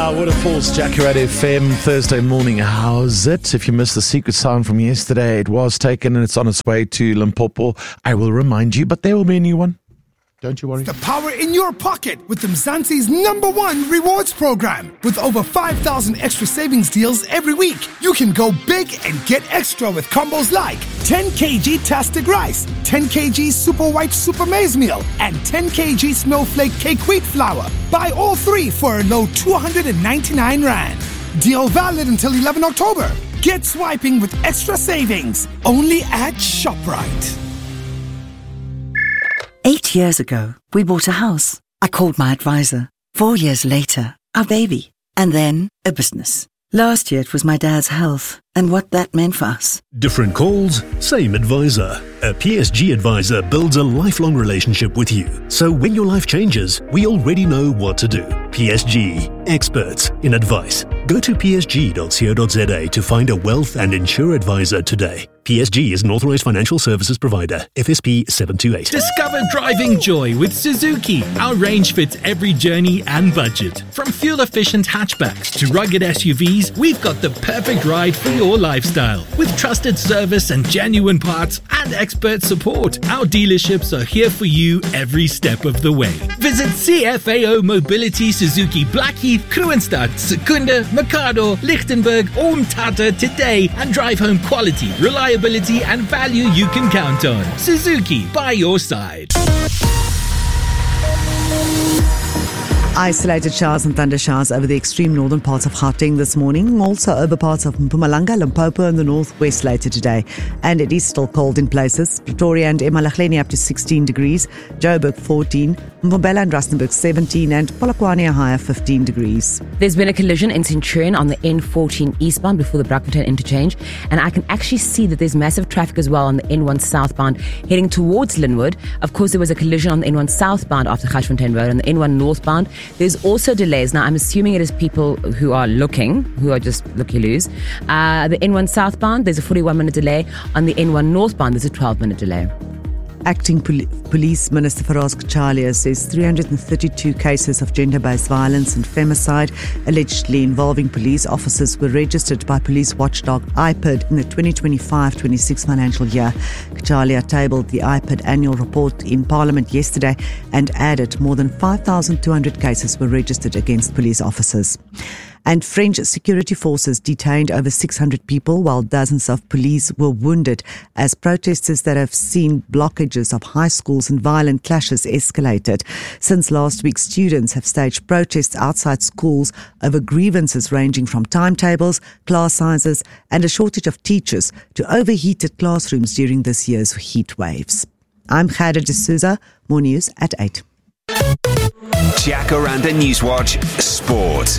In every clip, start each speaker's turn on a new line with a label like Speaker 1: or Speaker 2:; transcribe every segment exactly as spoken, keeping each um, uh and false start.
Speaker 1: Yeah, Waterfalls, Jacaranda F M, Thursday morning. How's it? If you missed the secret sound from yesterday, it was taken and it's on its way to Limpopo. I will remind you, but there will be a new one. Don't you worry.
Speaker 2: The power in your pocket with Mzansi's number one rewards program. With over five thousand extra savings deals every week, you can go big and get extra with combos like ten kilograms Tastic Rice, ten kilograms Super White Super Maize Meal, and ten kilograms Snowflake Cake Wheat Flour. Buy all three for a low two hundred ninety-nine rand. Deal valid until eleventh October. Get swiping with extra savings. Only at ShopRite.
Speaker 3: Eight years ago, we bought a house. I called my advisor. Four years later, our baby. And then a business. Last year, it was my dad's health and what that meant for us.
Speaker 4: Different calls, same advisor. A P S G advisor builds a lifelong relationship with you. So when your life changes, we already know what to do. P S G, experts in advice. Go to p s g dot co dot z a to find a wealth and insure advisor today. P S G is an authorized financial services provider. F S P seven two eight.
Speaker 5: Discover driving joy with Suzuki. Our range fits every journey and budget. From fuel-efficient hatchbacks to rugged S U Vs, we've got the perfect ride for your lifestyle. With trusted service and genuine parts and expert support, our dealerships are here for you every step of the way. Visit C F A O Mobility Suzuki Blackheath, Kroonstad, Secunda, Mikado, Lichtenberg or Umtata today and drive home quality, reliability and value you can count on. Suzuki, by your side.
Speaker 6: Isolated showers and thunder showers over the extreme northern parts of Gauteng this morning, also over parts of Mpumalanga, Limpopo and the northwest later today. And it is still cold in places. Pretoria and eMalahleni up to sixteen degrees, Joburg fourteen, Mbombela and Rustenburg seventeen and Polokwane a high of fifteen degrees.
Speaker 7: There's been a collision in Centurion on the N fourteen eastbound before the Brackleton interchange, and I can actually see that there's massive traffic as well on the N one southbound heading towards Linwood. Of course, there was a collision on the N one southbound after Gashfontein Road. On the N one northbound, there's also delays. Now, I'm assuming it is people who are looking, who are just looky-loos. Uh, the N one southbound, there's a forty-one minute delay. On the N one northbound, there's a twelve minute delay.
Speaker 6: Acting Pol- Police Minister Faraz Kachalia says three hundred thirty-two cases of gender-based violence and femicide allegedly involving police officers were registered by police watchdog I P I D in the twenty twenty-five twenty-six financial year. Kachalia tabled the I P I D annual report in Parliament yesterday and added more than five thousand two hundred cases were registered against police officers. And French security forces detained over six hundred people while dozens of police were wounded as protesters that have seen blockages of high schools and violent clashes escalated. Since last week, students have staged protests outside schools over grievances ranging from timetables, class sizes and a shortage of teachers to overheated classrooms during this year's heat waves. I'm Khada D'Souza, more news at eight.
Speaker 8: Jacaranda Newswatch Sport.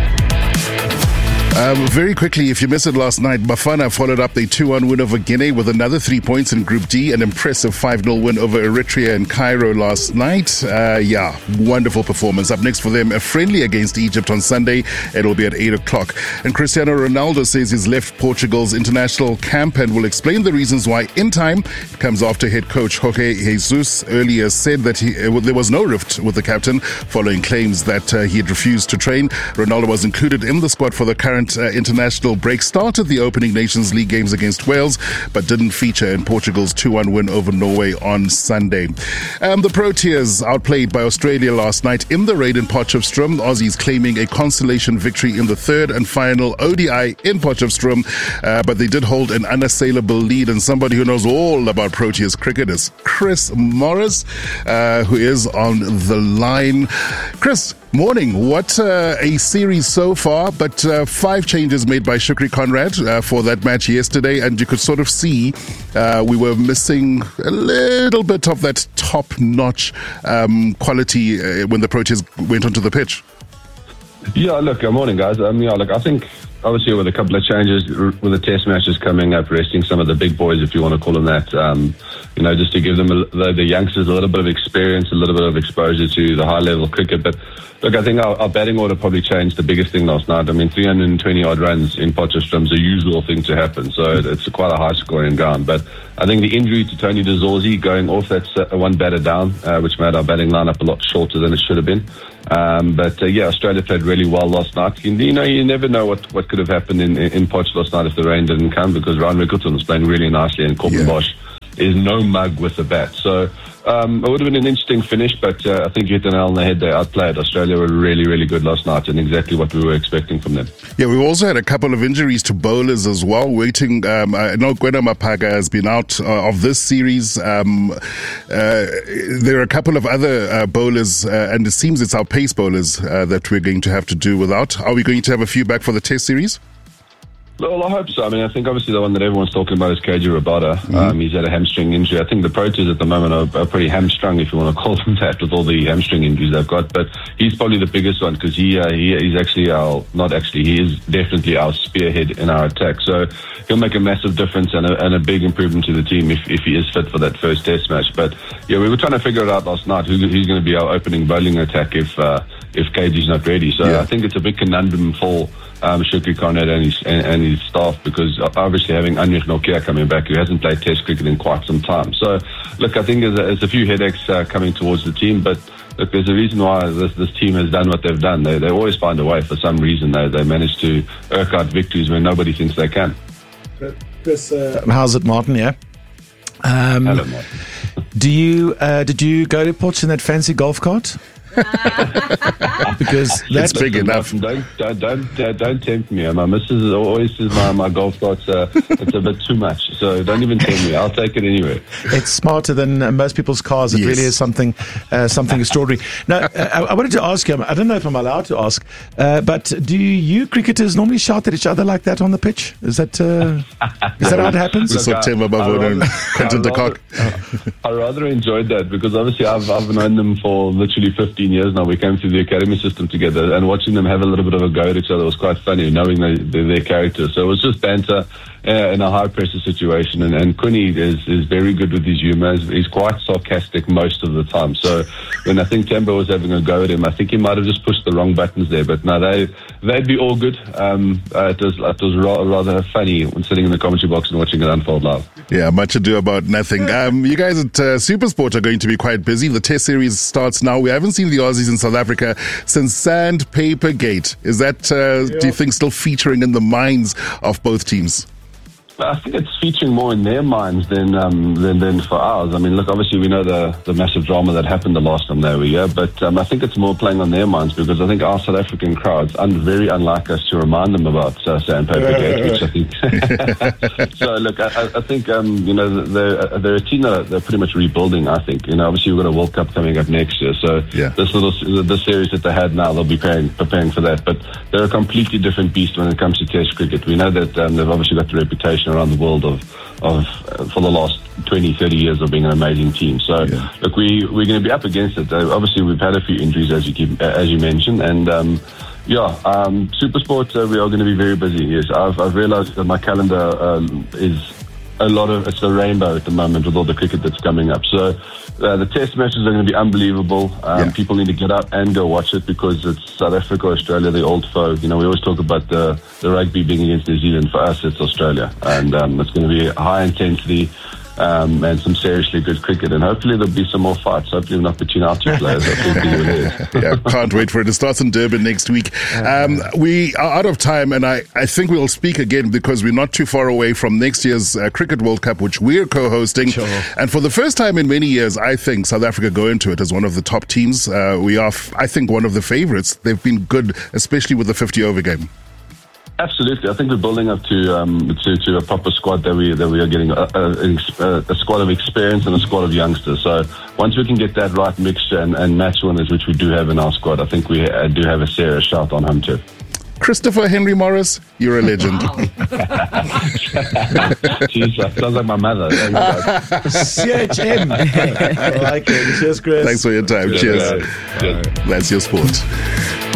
Speaker 9: Um, very quickly, if you missed it last night, Bafana followed up the two one win over Guinea with another three points in Group D, an impressive five nil win over Eritrea in Cairo last night. Uh, yeah, wonderful performance. Up next for them, a friendly against Egypt on Sunday. It'll be at eight o'clock. And Cristiano Ronaldo says he's left Portugal's international camp and will explain the reasons why in time. It comes after head coach Jorge Jesus earlier said that he, uh, there was no rift with the captain following claims that uh, he had refused to train. Ronaldo was included in the squad for the current Uh, international break, started the opening Nations League games against Wales, but didn't feature in Portugal's two one win over Norway on Sunday. Um, the Proteas outplayed by Australia last night in the raid in Potchefstroom. Aussies claiming a consolation victory in the third and final O D I in Potchefstroom, uh, but they did hold an unassailable lead, and somebody who knows all about Proteas cricket is Chris Morris, uh, who is on the line. Chris, morning. What uh, a series so far, but uh, five changes made by Shukri Conrad uh, for that match yesterday, and you could sort of see uh, we were missing a little bit of that top-notch um, quality uh, when the Proteas went onto the pitch.
Speaker 10: Yeah, look, good morning, guys. Um, yeah, look, I think obviously with a couple of changes, with the test matches coming up, resting some of the big boys, if you want to call them that, um, you know, just to give them, a, the, the youngsters a little bit of experience, a little bit of exposure to the high-level cricket, but look, I think our, our batting order probably changed the biggest thing last night. I mean, three hundred twenty odd runs in Potchefstroom is a usual thing to happen, so it's quite a high scoring ground. But I think the injury to Tony de Zorzi going off, that's uh, one batter down, uh, which made our batting lineup a lot shorter than it should have been. Um, but uh, yeah, Australia played really well last night. You, you know, you never know what, what could have happened in, in, in Potch last night if the rain didn't come, because Ryan Rickleton was playing really nicely and Corbin
Speaker 9: Yeah.
Speaker 10: Bosch is no mug with the bat. So um, it would have been an interesting finish, but uh, I think you hit the nail on the head. They outplayed. Australia were really, really good last night and exactly what we were expecting from them.
Speaker 9: Yeah, we've also had a couple of injuries to bowlers as well. Waiting, um, I know Gwena Mapaga has been out uh, of this series. Um, uh, there are a couple of other uh, bowlers, uh, and it seems it's our pace bowlers uh, that we're going to have to do without. Are we going to have a few back for the Test series?
Speaker 10: Well, I hope so. I mean, I think obviously the one that everyone's talking about is K J Rabada. Mm-hmm. Um, he's had a hamstring injury. I think the Proteas at the moment are, are pretty hamstrung, if you want to call them that, with all the hamstring injuries they've got. But he's probably the biggest one because he, uh, he he's actually our, not actually, he is definitely our spearhead in our attack. So he'll make a massive difference and a, and a big improvement to the team if, if he is fit for that first Test match. But yeah, we were trying to figure it out last night who, who's going to be our opening bowling attack if uh, if K G's not ready. So yeah. I think it's a big conundrum for Um, Shukri Conrad and his, and, and his staff, because obviously having Anrich Nokia coming back, who hasn't played Test cricket in quite some time. So, look, I think there's a, there's a few headaches uh, coming towards the team, but look, there's a reason why this, this team has done what they've done. They, they always find a way for some reason. They, they manage to irk out victories when nobody thinks they can.
Speaker 1: Chris, uh, how's it, Martin? Yeah. Um,
Speaker 10: Hello, Martin.
Speaker 1: do you uh, did you go to Potch in that fancy golf cart? Because that's
Speaker 9: big enough.
Speaker 10: Don't don't don't, uh, don't tempt me. My missus always says my my golf cart's uh, it's a bit too much. So don't even tell me. I'll take it anyway.
Speaker 1: It's smarter than uh, most people's cars. It
Speaker 9: Yes.
Speaker 1: really is something uh, something extraordinary. Now, uh, I, I wanted to ask you. I don't know if I'm allowed to ask, uh, but do you cricketers normally shout at each other like that on the pitch? Is that uh, is that how it happens?
Speaker 9: We saw Tim Abavoda and Quentin de Kock.
Speaker 10: I rather enjoyed that because obviously I've I've known them for literally fifteen years now. We came through the academy system together, and watching them have a little bit of a go at each other was quite funny, knowing their, their, their characters. So it was just banter uh, in a high pressure situation. And, and Quinny is, is very good with his humour. He's, he's quite sarcastic most of the time. So when I think Tembo was having a go at him, I think he might have just pushed the wrong buttons there. But no, they they'd be all good. Um, uh, it was it was ra- rather funny when sitting in the commentary box and watching it unfold live.
Speaker 9: Yeah, much ado about nothing. Um, you guys at uh, Supersport are going to be quite busy. The Test series starts now. We haven't seen the Aussies in South Africa since Sandpaper Gate. Is that, uh, yeah. do you think, still featuring in the minds of both teams?
Speaker 10: I think it's featuring more in their minds than um, than, than for ours. I mean, look, obviously we know the, the massive drama that happened the last time they were here, but um, I think it's more playing on their minds because I think our South African crowds are very unlike us to remind them about uh, Sandpaper Gate, which I think. So, look, I, I think um, you know they're, they're a team that they're pretty much rebuilding. I think you know obviously we've got a World Cup coming up next year, so
Speaker 9: yeah.
Speaker 10: this little this series that they had now, they'll be preparing, preparing for that. But they're a completely different beast when it comes to Test cricket. We know that um, they've obviously got the reputation around the world of of uh, for the last twenty, thirty years of being an amazing team. So
Speaker 9: yeah.
Speaker 10: look, we we're going to be up against it. Uh, obviously, we've had a few injuries as you keep, uh, as you mentioned, and um, yeah, um, Supersport uh, we are going to be very busy. Yes, I've I've realised that my calendar um, is a lot of it's a rainbow at the moment with all the cricket that's coming up. So uh, the Test matches are going to be unbelievable. Um,
Speaker 9: yeah.
Speaker 10: People need to get up and go watch it because it's South Africa, Australia, the old foe. You know, we always talk about the, the rugby being against New Zealand. For us, it's Australia, and um, it's going to be high intensity. Um, and some seriously good cricket, and hopefully there'll be some more fights. Hopefully not between our two players. I think it is.
Speaker 9: Yeah, can't wait for it. It starts in Durban next week. Um, we are out of time, and I, I think we'll speak again because we're not too far away from next year's uh, Cricket World Cup, which we're co-hosting.
Speaker 1: Sure.
Speaker 9: And for the first time in many years, I think South Africa go into it as one of the top teams. Uh, we are, f- I think, one of the favourites. They've been good, especially with the fifty-over game.
Speaker 10: Absolutely, I think we're building up to um, to, to a proper squad that we that we are getting a, a, a squad of experience and a squad of youngsters. So once we can get that right mixture and, and match winners, which we do have in our squad, I think we uh, do have a serious shout on home too.
Speaker 9: Christopher Henry Morris, you're a legend.
Speaker 10: Jeez, that sounds like my mother.
Speaker 1: C H M. I like it. Cheers, Chris.
Speaker 9: Thanks for your time. Cheers.
Speaker 10: Cheers.
Speaker 9: That's your sport.